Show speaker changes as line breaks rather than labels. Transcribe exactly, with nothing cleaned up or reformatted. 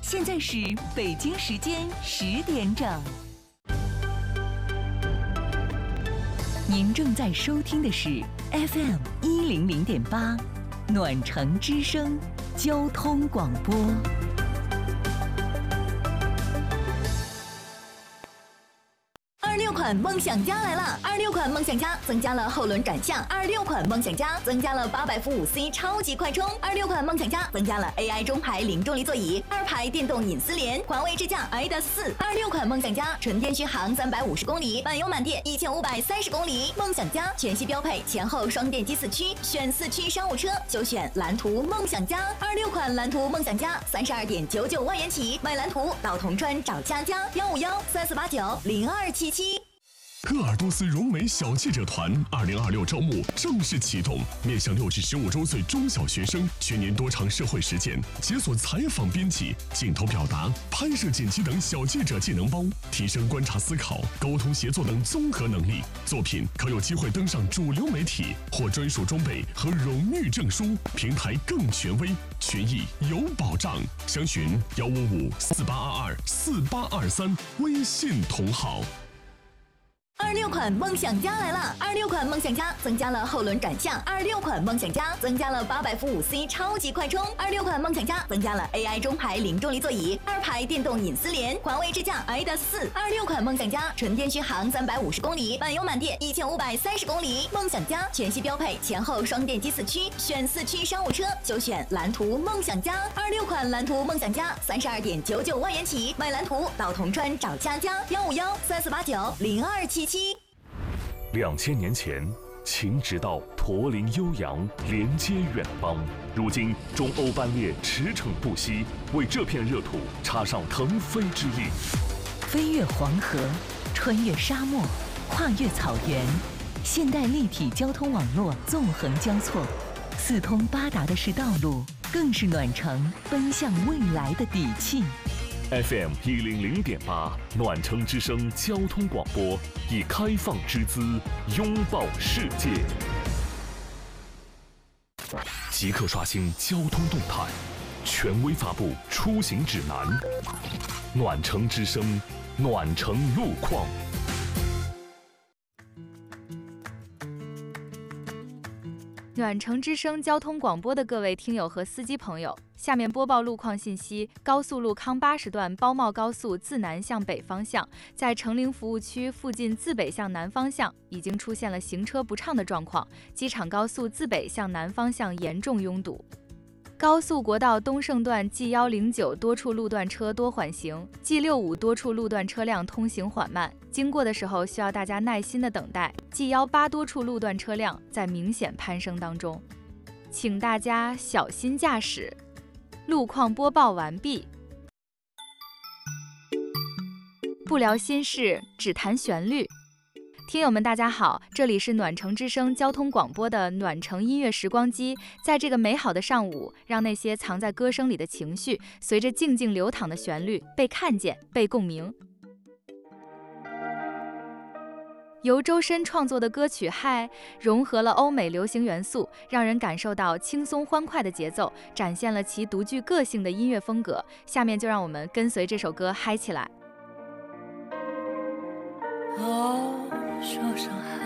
现在是北京时间十点整。您正在收听的是 F M 一零零点八，暖城之声交通广播。二六款梦想家来了！二六款梦想家增加了后轮转向，二六款梦想家增加了八百伏五 C 超级快充，二六款梦想家增加了 A I 中排零重力座椅，二排电动隐私联，环卫智驾 I D A S 四。二六款梦想家纯电续航三百五十公里，满油满电一千五百三十公里。梦想家全系标配前后双电机四驱，选四驱商务车就选蓝图梦想家。二六款蓝图梦想家三十二点九九万元起，买蓝图到铜川找佳佳，幺五幺三四八九零二七七。
鄂尔多斯融美小记者团二零二六招募正式启动，面向六至十五周岁中小学生，全年多场社会实践，解锁采访编辑、镜头表达、拍摄剪辑等小记者技能包，提升观察思考、沟通协作等综合能力。作品可有机会登上主流媒体，获专属装备和荣誉证书，平台更权威，权益有保障。详询幺五五四八二二四八二三，微信同号。
二六款梦想家来了！二六款梦想家增加了后轮转向，二六款梦想家增加了八百伏五 C 超级快充，二六款梦想家增加了 A I 中排零重力座椅，二排电动隐私联，环卫智驾 I D A S 四。二六款梦想家纯电续航三百五十公里，满油满电一千五百三十公里。梦想家全系标配前后双电机四驱，选四驱商务车就选蓝图梦想家。二六款蓝图梦想家三十二点九九万元起，买蓝图到铜川找佳佳，幺五幺三四八九零二七七。
两千年前，秦直道驼铃悠扬，连接远邦。如今，中欧班列驰骋不息，为这片热土插上腾飞之翼。
飞越黄河，穿越沙漠，跨越草原，现代立体交通网络纵横交错，四通八达的是道路，更是暖城奔向未来的底气。
F M 一零零点八，暖城之声交通广播，以开放之姿拥抱世界。即刻刷新交通动态，权威发布出行指南。暖城之声，暖城路况。
暖城之声交通广播的各位听友和司机朋友，下面播报路况信息。高速路康巴十段包茂高速自南向北方向，在成陵服务区附近自北向南方向已经出现了行车不畅的状况，机场高速自北向南方向严重拥堵。高速国道东胜段 G 一零九多处路段车多缓行， G 六五多处路段车辆通行缓慢，经过的时候需要大家耐心的等待。 G 一八多处路段车辆在明显攀升当中，请大家小心驾驶。路况播报完毕。不聊心事，只谈旋律。听友们大家好，这里是暖城之声交通广播的暖城音乐时光机，在这个美好的上午，让那些藏在歌声里的情绪随着静静流淌的旋律被看见，被共鸣。由周深创作的歌曲《嗨》融合了欧美流行元素，让人感受到轻松欢快的节奏，展现了其独具个性的音乐风格。下面就让我们跟随这首歌嗨起来。
哦，说声嗨。